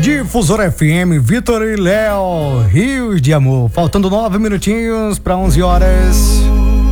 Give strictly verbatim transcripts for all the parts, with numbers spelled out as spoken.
Difusora F M, Vitor e Léo, Rios de Amor. Faltando nove minutinhos para onze horas.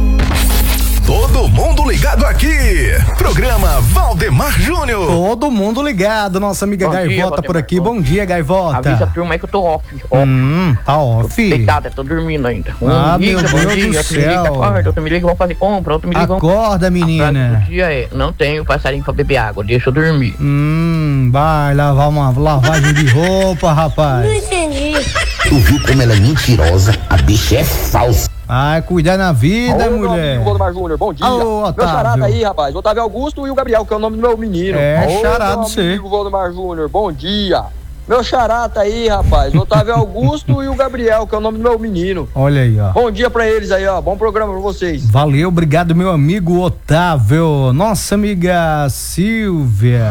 Todo mundo ligado aqui. Programa Valdemar Júnior. Todo mundo ligado. Nossa amiga Bom Gaivota dia, por aqui. Bom dia, Gaivota. Avisa a turma aí que eu tô off. off. Hum, tá off. Tô deitada, tô dormindo ainda. Um ah, liga, meu bom Deus dia, do outro me liga, céu. acorda, outro me liga, vamos fazer compra, outro me liga, vamos... Acorda, menina. O dia é, não tenho passarinho pra beber água, deixa eu dormir. Hum, vai lavar uma lavagem de roupa, rapaz. Não entendi. Tu viu como ela é mentirosa? A bicha é falsa. Ai, cuidar na vida, Ô, mulher. Meu amigo Valdemar Júnior, bom dia. Alô, meu charada aí, rapaz. O Otávio Augusto e o Gabriel, que é o nome do meu menino. É, Ô, charado meu você. amigo Valdemar Júnior, bom dia. Meu charata aí, rapaz. O Otávio Augusto e o Gabriel, que é o nome do meu menino. Olha aí, ó. Bom dia pra eles aí, ó. Bom programa pra vocês. Valeu, obrigado, meu amigo Otávio. Nossa amiga Silvia.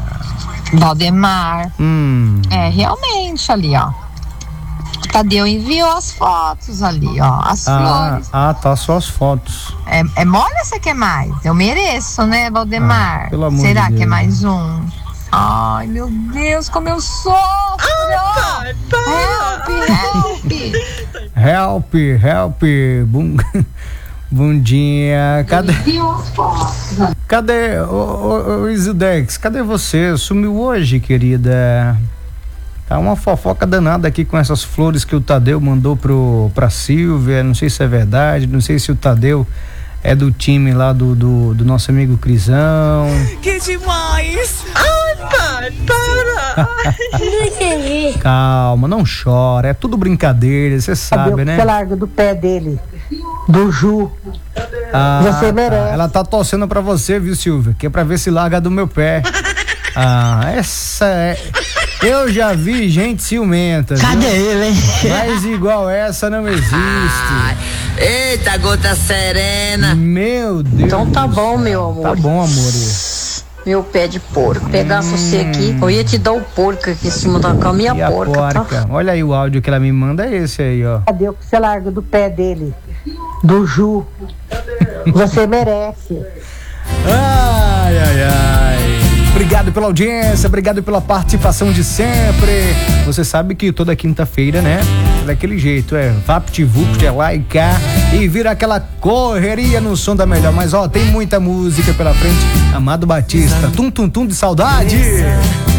Valdemar. Hum. É, realmente ali, ó. Tadeu enviou as fotos ali, ó, as ah, flores. Ah, tá, só as fotos. É, é mole ou você quer mais? Eu mereço, né, Valdemar? Ah, pelo amor Será de que Deus. é mais um? Ai, meu Deus, como eu sofro! Ah, tá, help, help! Help, help, bum, bundinha, cadê? Cadê, ô, ô, ô Isidex, cadê você? Sumiu hoje, querida? Tá uma fofoca danada aqui com essas flores que o Tadeu mandou pro, pra Silvia, não sei se é verdade, não sei se o Tadeu é do time lá do, do, do nosso amigo Crisão. Que demais! Ai, pai, para! Não entendi. Calma, não chora, é tudo brincadeira, você sabe, Tadeu, né? você larga do pé dele, do Ju. Ah, você merece. Tá. Ela tá torcendo pra você, viu, Silvia? Que é pra ver se larga do meu pé. Ah, essa é... Eu já vi gente ciumenta. Cadê viu? ele, hein? Mas igual essa não existe. Ai, eita, gota serena. Meu Deus. Então tá bom, meu amor. Tá bom, amor. Meu pé de porco. Pegar hum. você aqui, eu ia te dar o porco aqui em cima da cama e a e a porca. porca. Tá? Olha aí o áudio que ela me manda, é esse aí, ó. Tadeu, que você larga do pé dele, do Ju. Você merece. Ai, ai, ai. Obrigado pela audiência, obrigado pela participação de sempre. Você sabe que toda quinta-feira, né? Daquele jeito, é VaptVupt, é lá e cá, e vira aquela correria no som da melhor. Mas ó, tem muita música pela frente. Amado Batista, tum tum tum de saudade.